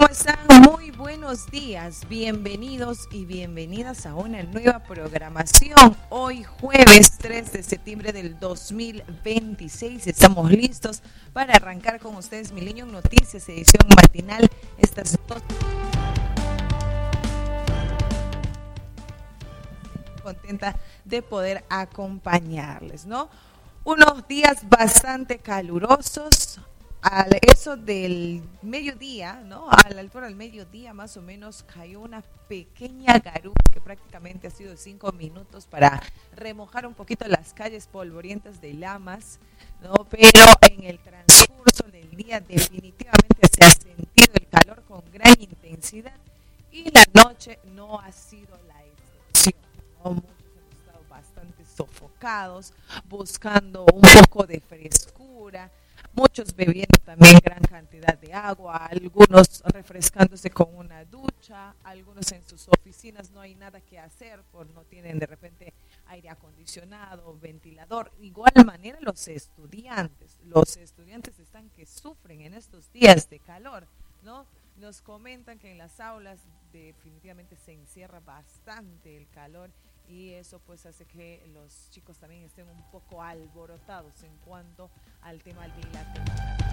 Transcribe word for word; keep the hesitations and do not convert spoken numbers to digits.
¿Cómo están? Muy buenos días, bienvenidos y bienvenidas a una nueva programación. Hoy jueves tres de septiembre del dos mil veintiséis estamos listos para arrancar con ustedes Milenio Noticias, edición matinal. Estas dos contenta de poder acompañarles, ¿no? Unos días bastante calurosos. A eso del mediodía, ¿no? A la altura del mediodía más o menos cayó una pequeña garupa que prácticamente ha sido de cinco minutos para remojar un poquito las calles polvorientas de Lamas, ¿no? Pero en el transcurso del día definitivamente se ha sentido el calor con gran intensidad y la noche no ha sido la excepción, ¿no? Muchos hemos estado bastante sofocados, buscando un poco de frescura. Muchos bebiendo también gran cantidad de agua, algunos refrescándose con una ducha, algunos en sus oficinas no hay nada que hacer, por no tienen de repente aire acondicionado, ventilador. Igual manera los estudiantes, los estudiantes están que sufren en estos días de calor, ¿no? Nos comentan que en las aulas definitivamente se encierra bastante el calor y eso pues hace que los chicos también estén un poco alborotados en cuanto al tema de la temperatura.